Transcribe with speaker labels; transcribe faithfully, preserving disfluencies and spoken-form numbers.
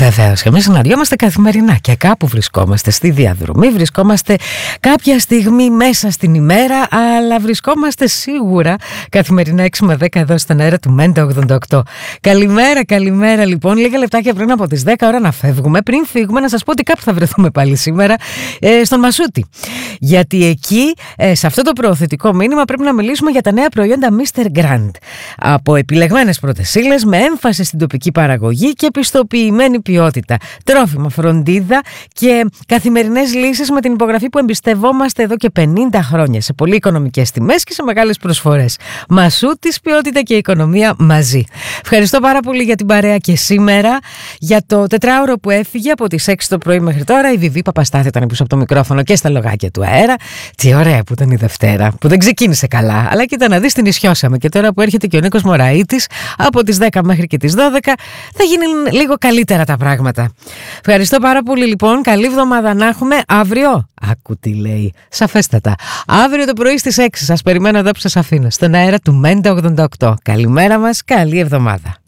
Speaker 1: Βεβαίως, και εμείς συναντιόμαστε καθημερινά και κάπου βρισκόμαστε στη διαδρομή, βρισκόμαστε κάποια στιγμή μέσα στην ημέρα, αλλά βρισκόμαστε σίγουρα καθημερινά έξι με δέκα εδώ στον αέρα του Μέντα ογδόντα οκτώ. Καλημέρα, καλημέρα λοιπόν. Λίγα λεπτάκια πριν από τις δέκα ώρα να φεύγουμε. Πριν φύγουμε, να σας πω ότι κάπου θα βρεθούμε πάλι σήμερα, ε, στον Μασούτη. Γιατί εκεί, ε, σε αυτό το προωθητικό μήνυμα, πρέπει να μιλήσουμε για τα νέα προϊόντα μίστερ Grand. Από επιλεγμένες πρώτες ύλες, με έμφαση στην τοπική παραγωγή και πιστοποιημένη ποιότητα. Τρόφιμα, φροντίδα και καθημερινές λύσεις με την υπογραφή που εμπιστευόμαστε εδώ και πενήντα χρόνια. Σε πολύ οικονομικές τιμές και σε μεγάλες προσφορές. Μασούτης, ποιότητα και οικονομία μαζί. Ευχαριστώ πάρα πολύ για την παρέα και σήμερα. Για το τετράωρο που έφυγε από τις έξι το πρωί μέχρι τώρα, η Βιβί Παπαστάθη ήταν πίσω από το μικρόφωνο και στα λογάκια του αέρα. Τι ωραία που ήταν η Δευτέρα, που δεν ξεκίνησε καλά. Αλλά κοίτα να δεις, την ισιώσαμε. Και τώρα που έρχεται και ο Νίκος Μωραΐτης από τις δέκα μέχρι και τις δώδεκα, θα γίνουν λίγο καλύτερα τα πράγματα. Ευχαριστώ πάρα πολύ λοιπόν. Καλή εβδομάδα να έχουμε. Αύριο, άκου τι λέει, σαφέστατα. Αύριο το πρωί στις έξι σας περιμένω εδώ που σας αφήνω, στον αέρα του Μέντα ογδόντα οκτώ. Καλημέρα μας, καλή εβδομάδα.